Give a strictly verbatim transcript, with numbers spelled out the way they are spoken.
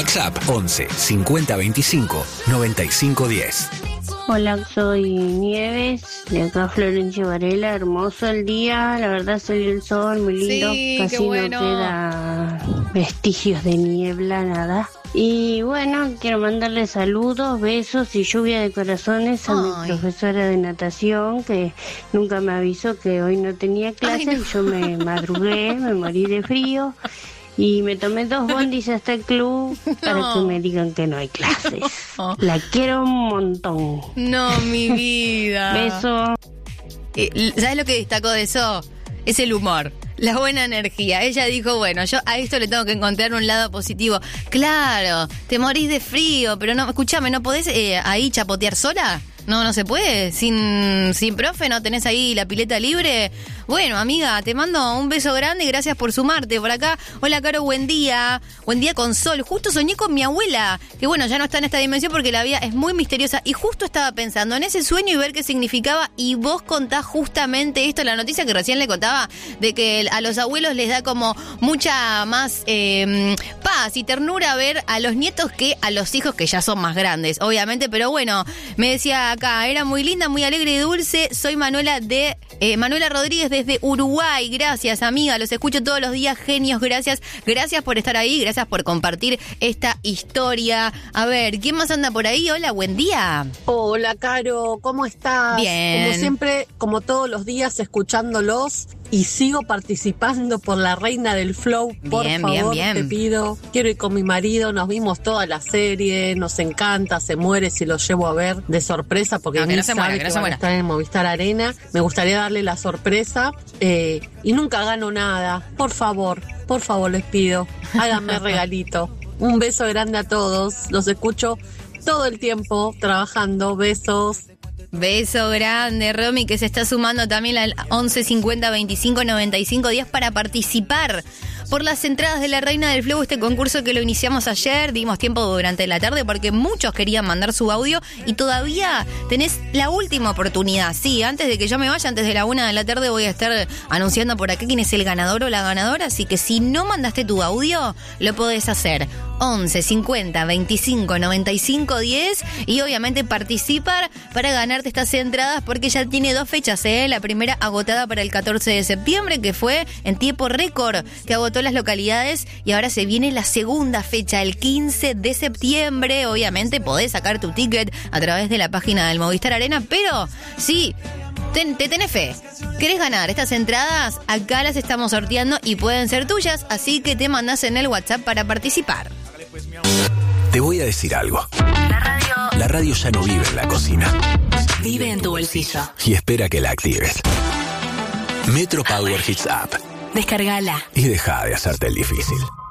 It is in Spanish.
WhatsApp once cincuenta veinticinco noventa y cinco diez. Hola, soy Nieves, de acá Florencia Varela. Hermoso el día, la verdad salió el sol, muy lindo. Sí, casi qué bueno. no queda vestigios de niebla, nada. Y bueno, quiero mandarle saludos, besos y lluvia de corazones a Ay. mi profesora de natación, que nunca me avisó que hoy no tenía clase. Ay, no. Y yo me madrugué, me morí de frío. Y me tomé dos bondis hasta el club para No. que me digan que no hay clases. No. La quiero un montón. No, mi vida. Beso. Eh, ¿Sabes lo que destacó de eso? Es el humor, la buena energía. Ella dijo, bueno, yo a esto le tengo que encontrar un lado positivo. Claro, te morís de frío, pero no, escúchame, ¿no podés eh, ahí chapotear sola? No, no se puede. Sin, sin profe, ¿no tenés ahí la pileta libre? Bueno, amiga, te mando un beso grande y gracias por sumarte por acá. Hola, Caro, buen día. Buen día con sol. Justo soñé con mi abuela, que bueno, ya no está en esta dimensión porque la vida es muy misteriosa. Y justo estaba pensando en ese sueño y ver qué significaba. Y vos contás justamente esto, la noticia que recién le contaba, de que a los abuelos les da como mucha más eh, paz y ternura ver a los nietos que a los hijos que ya son más grandes, obviamente. Pero bueno, me decía acá, era muy linda, muy alegre y dulce. Soy Manuela de eh, Manuela Rodríguez desde Uruguay. Gracias, amiga, los escucho todos los días, genios, gracias. Gracias por estar ahí, gracias por compartir esta historia. A ver, ¿quién más anda por ahí? Hola, buen día. Hola, Caro, ¿cómo estás? Bien. Como siempre, como todos los días, escuchándolos y sigo participando por la Reina del Flow. Por Bien, favor, bien, bien. te pido. Quiero ir con mi marido, nos vimos toda la serie, nos encanta, se muere si lo llevo a ver de sorpresa porque No, que ni no se sabe muera, que que, no se van a muera. estar en Movistar Arena. Me gustaría darle la sorpresa eh, y nunca gano nada. Por favor, por favor les pido, háganme regalito. Un beso grande a todos, los escucho todo el tiempo trabajando. Besos. Beso grande, Romy, que se está sumando también al once cincuenta veinticinco noventa y cinco diez para participar por las entradas de la Reina del Flow, este concurso que lo iniciamos ayer, dimos tiempo durante la tarde porque muchos querían mandar su audio y todavía tenés la última oportunidad. Sí, antes de que yo me vaya, antes de la una de la tarde voy a estar anunciando por acá quién es el ganador o la ganadora, así que si no mandaste tu audio, lo podés hacer. once cincuenta veinticinco noventa y cinco diez y obviamente participar para ganarte estas entradas porque ya tiene dos fechas, ¿eh? La primera agotada para el catorce de septiembre, que fue en tiempo récord, que agotó las localidades, y ahora se viene la segunda fecha, el quince de septiembre. Obviamente podés sacar tu ticket a través de la página del Movistar Arena, pero sí, Ten, te tenés fe. ¿Querés ganar estas entradas? Acá las estamos sorteando y pueden ser tuyas, así que te mandás en el WhatsApp para participar. Te voy a decir algo. La radio La radio ya no vive en la cocina vive en tu bolsillo. y espera que la actives. Metro Power Hits App Descargala. y deja de hacerte el difícil.